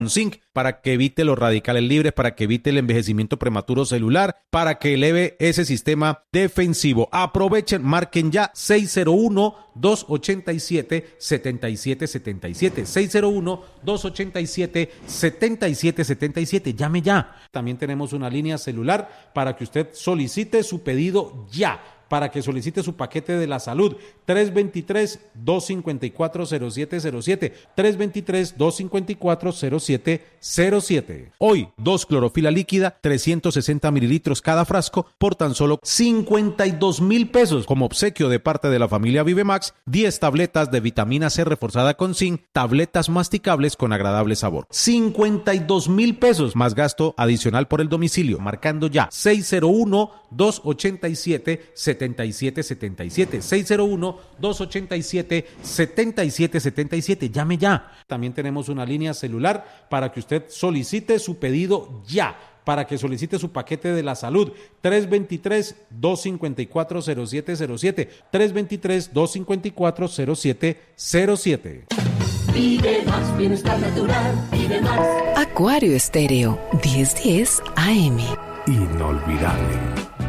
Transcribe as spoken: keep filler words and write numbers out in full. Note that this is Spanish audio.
Zinc para que evite los radicales libres, para que evite el envejecimiento prematuro celular, para que eleve ese sistema defensivo. Aprovechen, marquen ya seis cero uno, dos ochenta y siete, setenta y siete setenta y siete, seis cero uno, dos ochenta y siete, setenta y siete setenta y siete. Llame ya. También tenemos una línea celular para que usted solicite su pedido ya, para que solicite su paquete de la salud. Tres dos tres, dos cinco cuatro, cero siete cero siete, tres dos tres, dos cinco cuatro, cero siete cero siete. Hoy, dos clorofila líquida, trescientos sesenta mililitros cada frasco, por tan solo cincuenta y dos mil pesos. Como obsequio de parte de la familia Vivemax, diez tabletas de vitamina C reforzada con zinc, tabletas masticables con agradable sabor. cincuenta y dos mil pesos, más gasto adicional por el domicilio. Marcando ya, seis cero uno, dos ochenta y siete, setenta y siete setenta y siete, seis cero uno, dos ochenta y siete, setenta y siete setenta y siete. Llame ya. También tenemos una línea celular para que usted solicite su pedido ya, para que solicite su paquete de la salud. Tres dos tres, dos cinco cuatro, cero siete cero siete, tres dos tres, dos cinco cuatro, cero siete cero siete. Vive más bienestar natural, vive más. Acuario Estéreo, diez diez A M. Inolvidable.